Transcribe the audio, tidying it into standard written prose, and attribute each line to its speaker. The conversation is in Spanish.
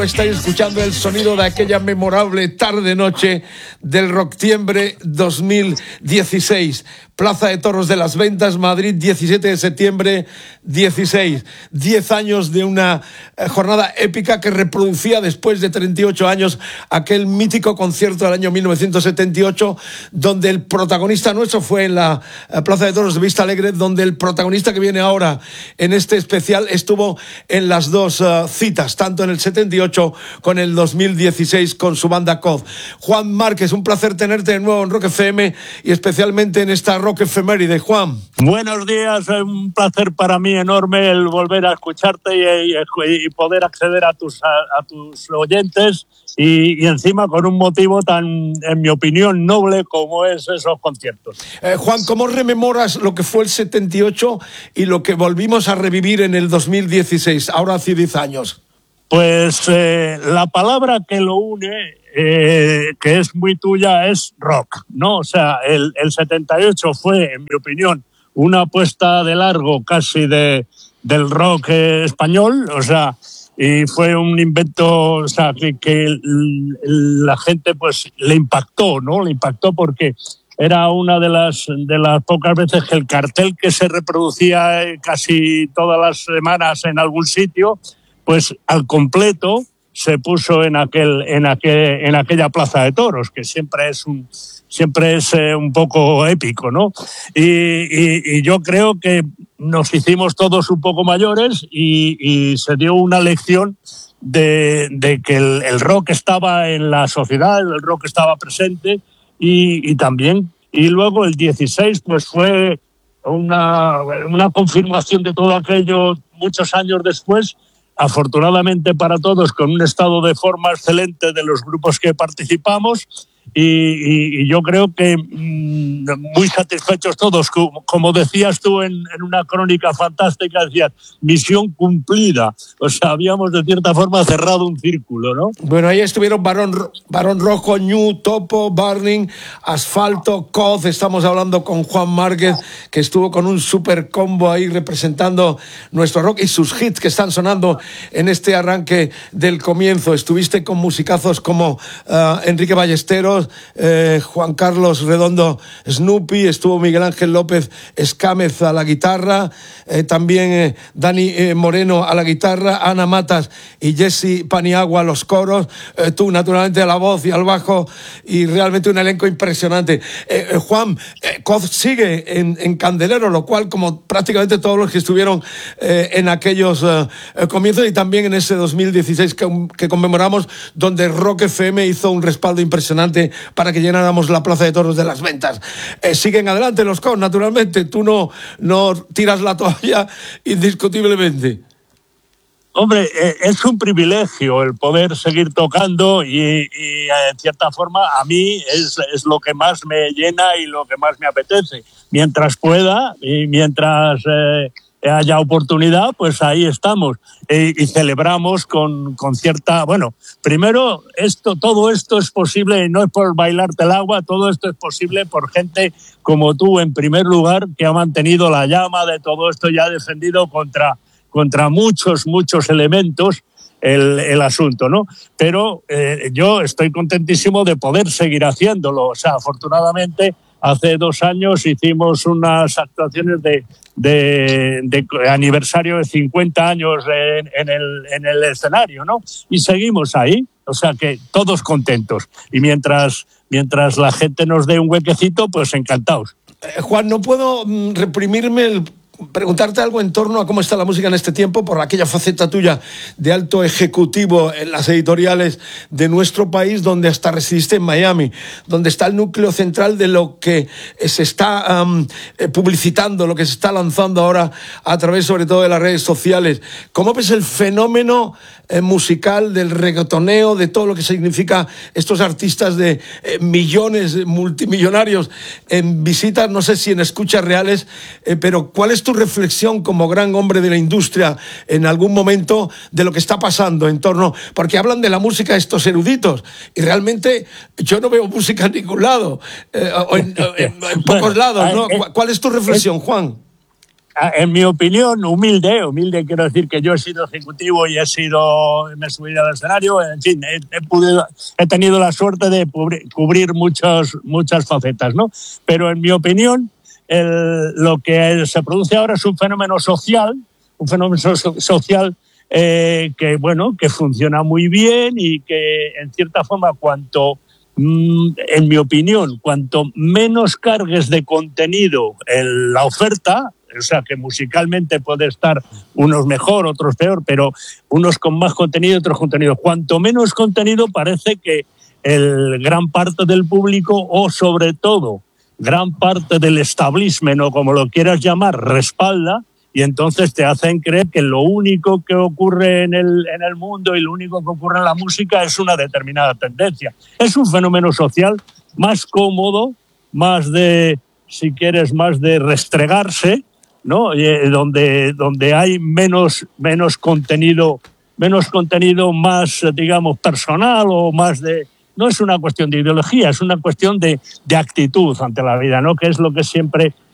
Speaker 1: Estáis escuchando el sonido de aquella memorable tarde-noche del Rocktiembre 2016. Plaza de Toros de las Ventas, Madrid, 17 de septiembre 16. 10 años de una jornada épica que reproducía después de 38 años aquel mítico concierto del año 1978, donde el protagonista nuestro fue en la Plaza de Toros de Vista Alegre, donde el protagonista que viene ahora en este especial estuvo en las dos citas, tanto en el 78 con el 2016 con su banda COD. Juan Márquez, un placer tenerte de nuevo en Rock FM y especialmente en esta Rock Efeméride. Juan.
Speaker 2: Buenos días, es un placer para mí enorme el volver a escucharte y poder acceder a tus oyentes y encima con un motivo tan, en mi opinión, noble como es esos conciertos.
Speaker 1: Juan, ¿cómo rememoras lo que fue el 78 y lo que volvimos a revivir en el 2016, ahora hace 10 años?
Speaker 2: Pues la palabra que lo une, que es muy tuya, es rock, ¿no? O sea, el 78 fue, en mi opinión, una apuesta de largo casi del rock español, o sea, y fue un invento, o sea, que la gente pues le impactó, ¿no? Le impactó porque era una de las pocas veces que el cartel que se reproducía casi todas las semanas en algún sitio, pues al completo se puso en aquella Plaza de Toros, que siempre es un poco épico, ¿no? Y yo creo que nos hicimos todos un poco mayores y se dio una lección de que el rock estaba en la sociedad, el rock estaba presente y también, y luego el 16 pues fue una confirmación de todo aquello muchos años después, afortunadamente para todos, con un estado de forma excelente de los grupos que participamos y yo creo que muy satisfechos todos. Como decías tú en una crónica fantástica, decías, misión cumplida. O sea, habíamos de cierta forma cerrado un círculo, ¿no?
Speaker 1: Bueno, ahí estuvieron Barón Rojo, Ñu, Topo, Burning, Asfalto, COD. Estamos hablando con Juan Márquez, que estuvo con un super combo ahí representando nuestro rock y sus hits que están sonando en este arranque del comienzo. Estuviste con musicazos como Enrique Ballesteros, Juan Carlos Redondo Snoopy, estuvo Miguel Ángel López Escámez a la guitarra, también Dani Moreno a la guitarra, Ana Matas y Jessy Paniagua a los coros, tú naturalmente a la voz y al bajo, y realmente un elenco impresionante. Juan, COD sigue en candelero, lo cual, como prácticamente todos los que estuvieron en aquellos comienzos, y también en ese 2016 que conmemoramos, donde Rock FM hizo un respaldo impresionante para que llenáramos la Plaza de Toros de las Ventas. Siguen adelante los COD, naturalmente. Tú no tiras la toalla indiscutiblemente.
Speaker 2: Hombre, es un privilegio el poder seguir tocando y en cierta forma a mí es lo que más me llena y lo que más me apetece. Mientras pueda y mientras haya oportunidad, pues ahí estamos y celebramos con cierta... Bueno, primero, todo esto es posible, y no es por bailarte el agua, todo esto es posible por gente como tú, en primer lugar, que ha mantenido la llama de todo esto y ha defendido contra muchos elementos el asunto, ¿no? Pero yo estoy contentísimo de poder seguir haciéndolo. O sea, afortunadamente, hace 2 años hicimos unas actuaciones de aniversario de 50 años en el escenario, ¿no? Y seguimos ahí, o sea que todos contentos. Y mientras la gente nos dé un huequecito, pues encantados.
Speaker 1: Juan, no puedo reprimirme preguntarte algo en torno a cómo está la música en este tiempo, por aquella faceta tuya de alto ejecutivo en las editoriales de nuestro país, donde hasta residiste en Miami, donde está el núcleo central de lo que se está publicitando, lo que se está lanzando ahora a través sobre todo de las redes sociales. ¿Cómo ves el fenómeno musical del reggaetoneo, de todo lo que significa estos artistas de millones, multimillonarios en visitas, no sé si en escuchas reales, pero ¿cuál es tu reflexión como gran hombre de la industria en algún momento de lo que está pasando en torno? Porque hablan de la música estos eruditos y realmente yo no veo música en ningún lado, o en pocos lados, ¿no? ¿Cuál es tu reflexión, Juan?
Speaker 2: en mi opinión, humilde, quiero decir que yo he sido ejecutivo y me he subido al escenario, en fin, he tenido la suerte de cubrir muchas facetas, ¿no? Pero en mi opinión, lo que se produce ahora es un fenómeno social, que funciona muy bien y que, en cierta forma, en mi opinión, cuanto menos cargues de contenido en la oferta, o sea, que musicalmente puede estar unos mejor, otros peor, pero unos con más contenido, otros contenido. Cuanto menos contenido, parece que gran parte del público, o sobre todo gran parte del establishment, o como lo quieras llamar, respalda, y entonces te hacen creer que lo único que ocurre en el mundo y lo único que ocurre en la música es una determinada tendencia. Es un fenómeno social más cómodo, más de restregarse, ¿no? Donde hay menos contenido, más, digamos, personal, o más de... No es una cuestión de ideología, es una cuestión de actitud ante la vida, ¿no? Que es lo que siempre